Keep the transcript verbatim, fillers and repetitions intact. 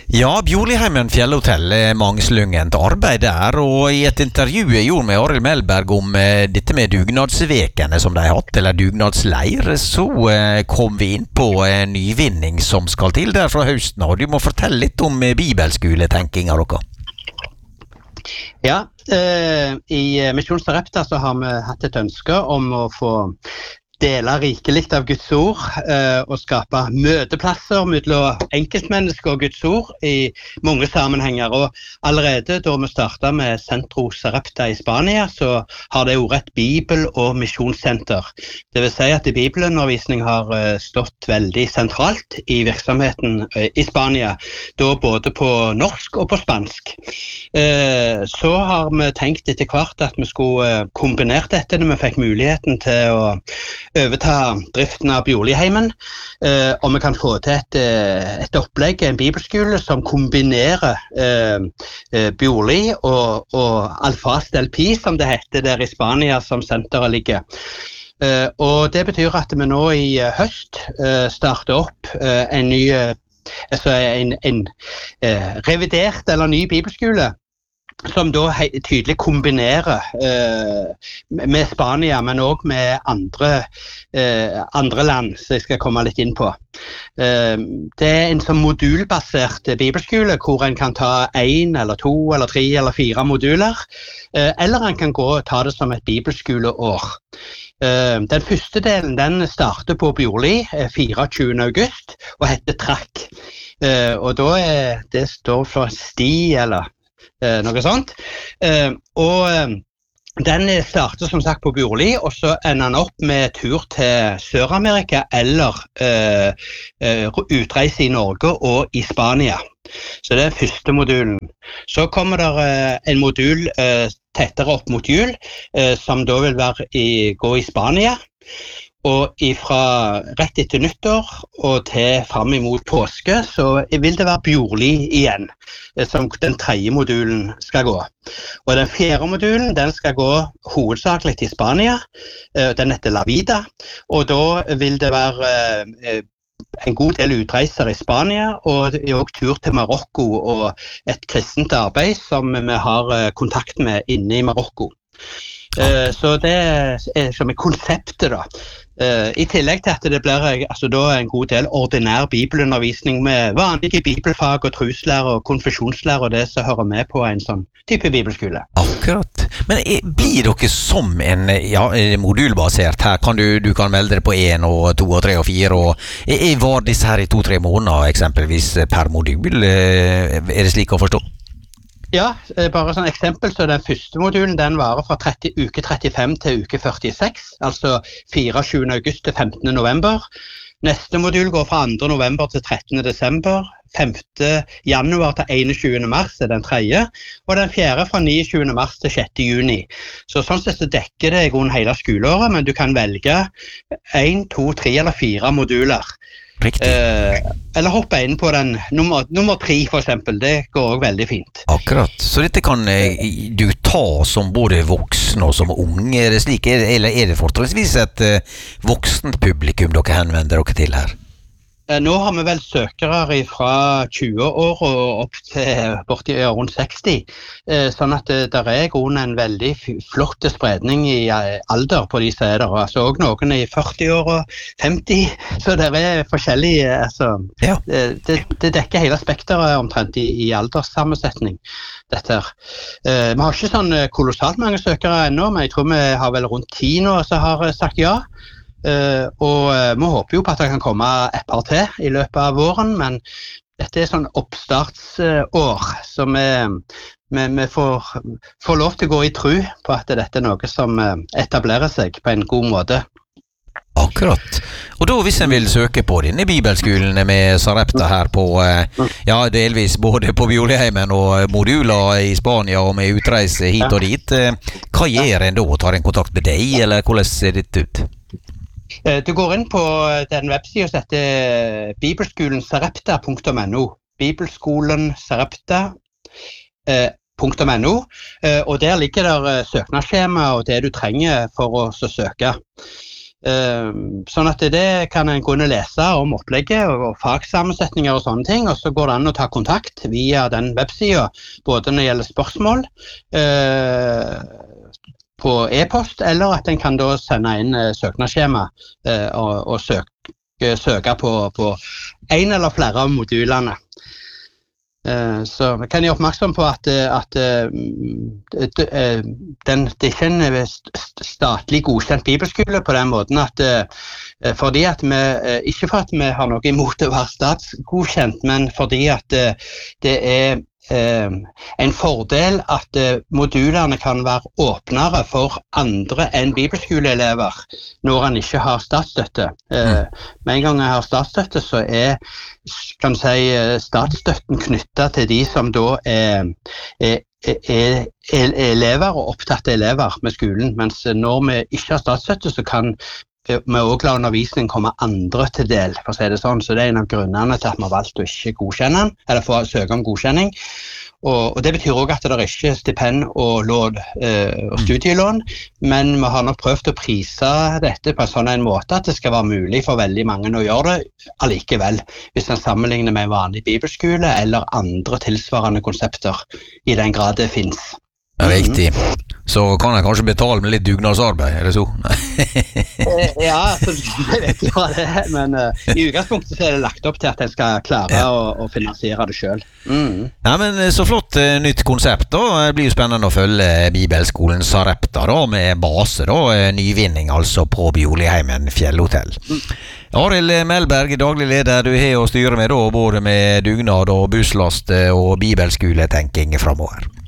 Ja, Bjorliheimen fjellhotell er mangslungent arbeid der, og i et intervju jeg gjorde med Arild Melberg om eh, dette med dugnadsvekene som de har hatt, eller dugnadsleir, så eh, kom vi inn på eh, nyvinning som skal til der fra høsten, og du må fortelle litt om eh, bibelskoletenking av dere. Ja, eh, i Misjon Sarepta så har vi hatt et ønske om å få dele rikelig av Guds ord eh, og skape møteplasser mellom enkeltmennesker og Guds ord i mange sammenhenger. Og allerede da vi startet med Centro Sarepta i Spania, så har det vært et bibel- og misjonssenter. Det vil si at bibelundervisning har eh, stått veldig sentralt i virksomheten eh, i Spania, da både på norsk og på spansk. Eh, så har vi tenkt etter hvert at vi skulle eh, kombinere dette når vi fikk muligheten til å overta driften av Bjorliheimen, eh, og vi kan få til et, et opplegg, en bibelskole som kombinerer eh, Bjorli og, og Alfaz del Pi, som det heter der i Spania, som senteret ligger. Eh, og det betyr at vi nå i høst eh, starter opp eh, en ny, altså en, en eh, revidert eller ny bibelskole, som da tydelig kombinerer eh, med Spania, men også med andre, eh, andre land, som jeg skal komme litt inn på. Eh, det er en sånn modulbasert bibelskole, hvor en kan ta en, eller to, eller tre, eller fire moduler, eh, eller en kan gå og ta det som et bibelskoleår. Eh, den første delen, den starter på Bjorli, fireogtyvende august, og heter Trakk. Eh, og da er det står for sti, eller Eh, noe sånt. Eh, og eh, den starter som sagt på Bjorli, og så ender den opp med tur til Sør-Amerika eller eh, utreise i Norge og i Spania. Så det er første modulen. Så kommer det eh, en modul eh, tettere opp mot jul, eh, som da vil være i, gå i Spania. Og fra rett etter nyttår og til frem imot påske, så vil det være Bjorli igjen, som den tredje modulen skal gå. Og den fjerde modulen, den skal gå hovedsakelig til Spania, den heter La Vida, og da vil det være en god del utreiser i Spania, og også tur til Marokko og et kristent arbeid som vi har kontakt med inne i Marokko. Uh, så det er som et konseptet da. Uh, I tillegg til at det blir altså, da en god del ordinær bibelundervisning med vanlige bibelfag og troslære og konfesjonslære og det som hører med på en sånn type bibelskole. Akkurat. Men er, blir dere som en ja, modulbasert her? Kan du, du kan melde deg på en og to og tre og fire og er, var disse her i to-tre måneder eksempelvis per modul? Er det slik å forstå? Ja, bare sånn eksempel, så den første modulen den varer fra tretti, uke trettifem til uke førtiseks, altså fireogtyvende august til femtende november. Neste modul går fra andre november til trettende desember, femte januar til enogtyvende mars er den tredje, og den fjerde fra niogtyvende mars til sjette juni. Så sånn sett så dekker det i grunn hele skoleåret, men du kan velge en, to, tre eller fire moduler. Eh, eller hoppe inn på den nummer, nummer tre for eksempel, det går også veldig fint. Akkurat, så dette kan eh, du ta som både voksen og som unge, er det slik, eller er det fortrinnsvis et eh, voksent publikum dere henvender dere til her? Nå har vi vel søkere fra tjue år og opp til borti rundt seksti, sånn at det der er en veldig flott spredning i alder på disse der. Altså også noen i førti år og femti, så det er forskjellig, altså, ja. det, det dekker hele spekteret omtrent i, i alderssammensetning, dette her. Vi har ikke sånn kolossalt mange søkere ennå, men jeg tror vi har vel rundt ti nå som har sagt ja. Uh, og uh, vi håper jo på at det kan komme et par til i løpet av våren, men dette er sånn oppstartsår, uh, så vi, vi, vi får, får lov til å gå i tro på at dette er noe som uh, etablerer seg på en god måte. Akkurat. Og da hvis en vil søke på denne bibelskolen med Sarepta her på, uh, ja, delvis både på Bjorliheimen og moduler i Spania og med utreise hit og dit, uh, hva gjør en da? Tar en kontakt med deg, eller hvordan ser det ut? Du går inn på den websiden som heter bibelskolen sarepta punktum no, bibelskolen sarepta punktum no, og der ligger der søknadsskjema og det du trenger for å søke. Uh, sånn at det kan en gå inn og lese om opplegget og, og fagsammensetninger og sånne ting, og så går det an å ta kontakt via den websiden, både når det gjelder spørsmål uh, på e-post, eller at en kan da sende inn uh, søknadsskjema uh, og, og søke, uh, søke på, på en eller flere av modulene. Så vi kan gjøre oppmerksom på at, at den, det er ikke en statlig godkjent bibelskole på den måten at fordi at vi, ikke for at vi har noe imot å være statsgodkjent, men fordi at det er en fordel at modulene kan være åpnere for andre enn bibelskoleelever når han ikke har statsstøtte. Med en gang jeg har statsstøtte, så er kan si, statsstøtten knyttet til de som da er, er, er, er elever og opptatte elever med skolen, mens når vi ikke har statsstøtte, så kan vi også la undervisningen komme andre til del, for å si det sånn. Så det er en av grunnene til at vi har valgt å ikke godkjenne den, eller få søke om godkjenning. Og, og det betyr også at det er ikke stipend og lån eh, og studielån, men vi har nok prøvd å prise dette på en sånn en måte at det skal være mulig for veldig mange å gjøre det allikevel, hvis en sammenligner med en vanlig bibelskole eller andre tilsvarende konsepter, i den grad det finnes. Riktig. Så kan jeg kanskje betale med litt dugnadsarbeid, er det så? Ja, så jeg vet ikke hva det er, men uh, i utgangspunktet så er det lagt opp til at jeg skal klare ja. å, å finansiere det selv. Mm. Ja, men så flott uh, nytt konsept da. Det blir jo spennende å følge Bibelskolen Sarepta da, med base da, nyvinning altså på Bjorliheimen Fjellhotell. Mm. Arild Melberg, daglig leder, du har å styre med da, både med dugnad og busslast og bibelskoletenking fremover.